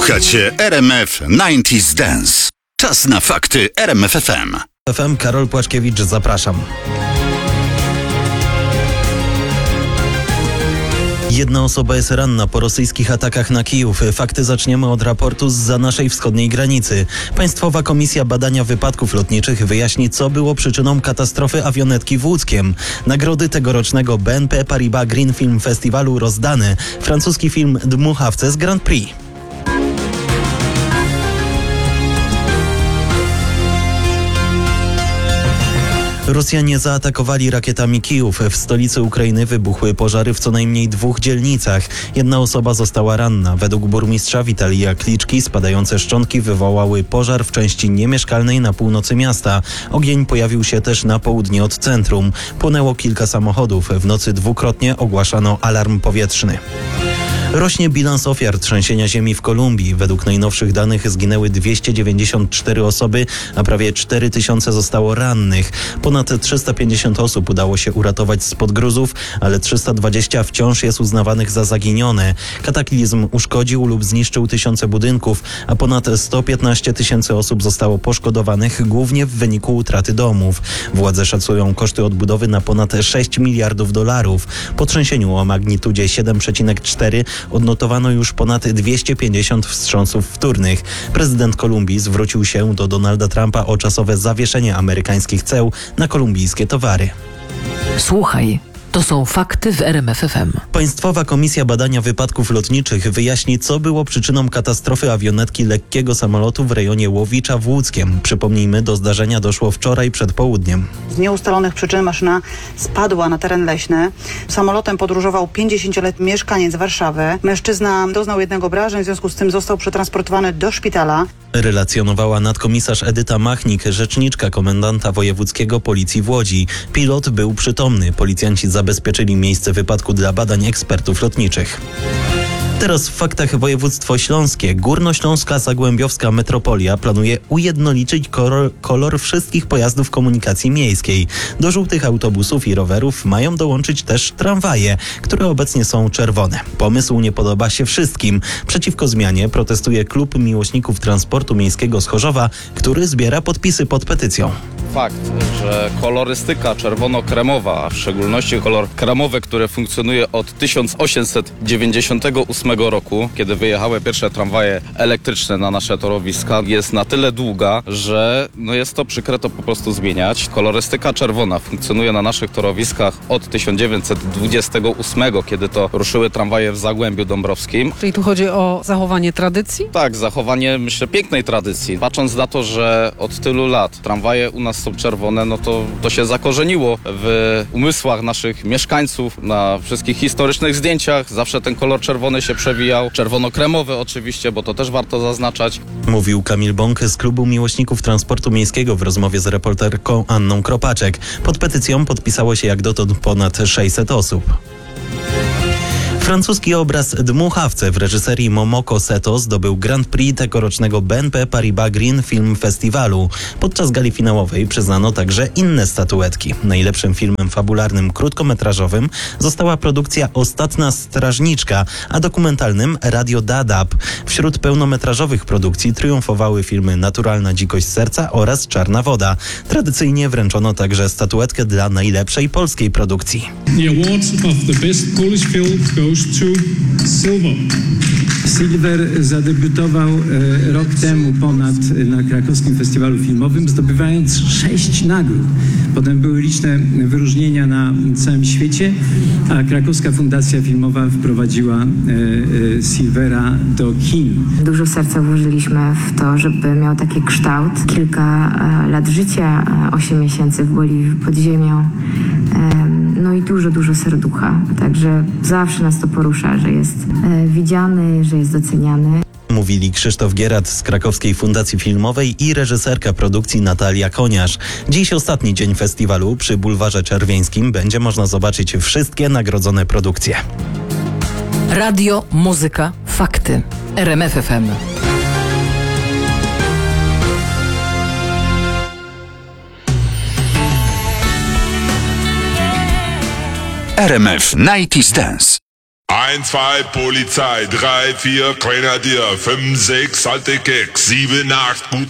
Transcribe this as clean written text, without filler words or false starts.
Słuchacie RMF 90s Dance. Czas na fakty RMF FM. FM Karol Płaczkiewicz, zapraszam. Jedna osoba jest ranna po rosyjskich atakach na Kijów. Fakty zaczniemy od raportu zza naszej wschodniej granicy. Państwowa Komisja Badania Wypadków Lotniczych wyjaśni, co było przyczyną katastrofy awionetki w Łódzkiem. Nagrody tegorocznego BNP Paribas Green Film Festiwalu rozdane. Francuski film Dmuchawce z Grand Prix. Rosjanie zaatakowali rakietami Kijów. W stolicy Ukrainy wybuchły pożary w co najmniej 2 dzielnicach. Jedna osoba została ranna. Według burmistrza Witalija Kliczki spadające szczątki wywołały pożar w części niemieszkalnej na północy miasta. Ogień pojawił się też na południe od centrum. Płonęło kilka samochodów. W nocy dwukrotnie ogłaszano alarm powietrzny. Rośnie bilans ofiar trzęsienia ziemi w Kolumbii. Według najnowszych danych zginęły 294 osoby, a prawie 4000 zostało rannych. Ponad 350 osób udało się uratować spod gruzów, ale 320 wciąż jest uznawanych za zaginione. Kataklizm uszkodził lub zniszczył tysiące budynków, a ponad 115 tysięcy osób zostało poszkodowanych, głównie w wyniku utraty domów. Władze szacują koszty odbudowy na ponad 6 miliardów dolarów. Po trzęsieniu o magnitudzie 7,4 odnotowano już ponad 250 wstrząsów wtórnych. Prezydent Kolumbii zwrócił się do Donalda Trumpa o czasowe zawieszenie amerykańskich ceł na kolumbijskie towary. Słuchaj, to są fakty w RMF FM. Państwowa Komisja Badania Wypadków Lotniczych wyjaśni, co było przyczyną katastrofy awionetki lekkiego samolotu w rejonie Łowicza w Łódzkiem. Przypomnijmy, do zdarzenia doszło wczoraj przed południem. Z nieustalonych przyczyn maszyna spadła na teren leśny. Samolotem podróżował 50-letni mieszkaniec Warszawy. Mężczyzna doznał jednego obrażeń, w związku z tym został przetransportowany do szpitala. Relacjonowała nadkomisarz Edyta Machnik, rzeczniczka komendanta wojewódzkiego Policji w Łodzi. Pilot był przytomny. Policjanci zabezpieczyli miejsce wypadku dla badań ekspertów lotniczych. Teraz w faktach województwo śląskie. Górnośląska Zagłębiowska Metropolia planuje ujednolicić kolor wszystkich pojazdów komunikacji miejskiej. Do żółtych autobusów i rowerów mają dołączyć też tramwaje, które obecnie są czerwone. Pomysł nie podoba się wszystkim. Przeciwko zmianie protestuje Klub Miłośników Transportu Miejskiego z Chorzowa, który zbiera podpisy pod petycją. Fakt, że kolorystyka czerwono-kremowa, a w szczególności kolor kremowy, który funkcjonuje od 1898 roku, kiedy wyjechały pierwsze tramwaje elektryczne na nasze torowiska, jest na tyle długa, że jest to przykre to po prostu zmieniać. Kolorystyka czerwona funkcjonuje na naszych torowiskach od 1928, kiedy to ruszyły tramwaje w Zagłębiu Dąbrowskim. Czyli tu chodzi o zachowanie tradycji? Tak, zachowanie, myślę, pięknej tradycji. Patrząc na to, że od tylu lat tramwaje u nas są czerwone, to się zakorzeniło w umysłach naszych mieszkańców. Na wszystkich historycznych zdjęciach zawsze ten kolor czerwony się przewijał. Czerwono-kremowy oczywiście, bo to też warto zaznaczać. Mówił Kamil Bąk z Klubu Miłośników Transportu Miejskiego w rozmowie z reporterką Anną Kropaczek. Pod petycją podpisało się jak dotąd ponad 600 osób. Francuski obraz Dmuchawce w reżyserii Momoko Seto zdobył Grand Prix tegorocznego BNP Paribas Green Film Festiwalu. Podczas gali finałowej przyznano także inne statuetki. Najlepszym filmem fabularnym krótkometrażowym została produkcja Ostatnia Strażniczka, a dokumentalnym Radio Dadab. Wśród pełnometrażowych produkcji triumfowały filmy Naturalna dzikość serca oraz Czarna woda. Tradycyjnie wręczono także statuetkę dla najlepszej polskiej produkcji. The award of the best Polish film goes to Silver. Silver zadebiutował rok temu ponad na krakowskim festiwalu filmowym, zdobywając 6 nagród. Potem były liczne wyróżnienia na całym świecie, a Krakowska Fundacja Filmowa wprowadziła Silvera do kin. Dużo serca włożyliśmy w to, żeby miał taki kształt. Kilka lat życia, 8 miesięcy w Boliwii pod ziemią. No i dużo serducha. Także zawsze nas to porusza, że jest widziany, że jest doceniany. Mówili Krzysztof Gierat z Krakowskiej Fundacji Filmowej i reżyserka produkcji Natalia Koniarz. Dziś ostatni dzień festiwalu. Przy Bulwarze Czerwieńskim będzie można zobaczyć wszystkie nagrodzone produkcje. Radio, muzyka, fakty. RMF FM. RMF 90s Dance. 1, 2 Polizei, 3, 4 Grenadier, 5, 6 alte Keks, 7, 8 gut